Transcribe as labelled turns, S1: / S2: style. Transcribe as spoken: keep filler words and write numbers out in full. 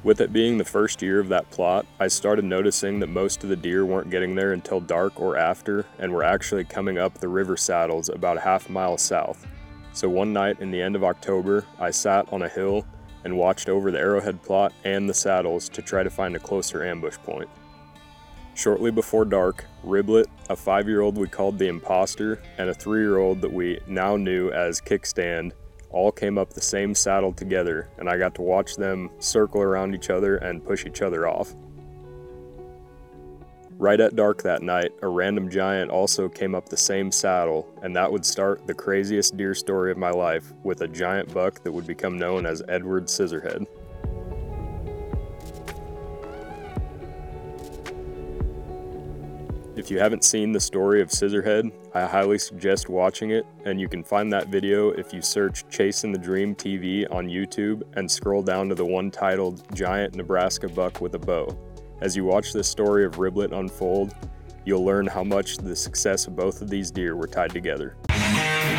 S1: With it being the first year of that plot, I started noticing that most of the deer weren't getting there until dark or after, and were actually coming up the river saddles about a half mile south. So one night in the end of October, I sat on a hill and watched over the arrowhead plot and the saddles to try to find a closer ambush point. Shortly before dark, Riblet, a five-year-old we called the Imposter, and a three-year-old that we now knew as Kickstand all came up the same saddle together, and I got to watch them circle around each other and push each other off. Right at dark that night, a random giant also came up the same saddle, and that would start the craziest deer story of my life with a giant buck that would become known as Edward Scissorhead. If you haven't seen the story of Scissorhead, I highly suggest watching it, and you can find that video if you search Chasing the Dream T V on YouTube and scroll down to the one titled Giant Nebraska Buck with a Bow. As you watch this story of Riblet unfold, you'll learn how much the success of both of these deer were tied together.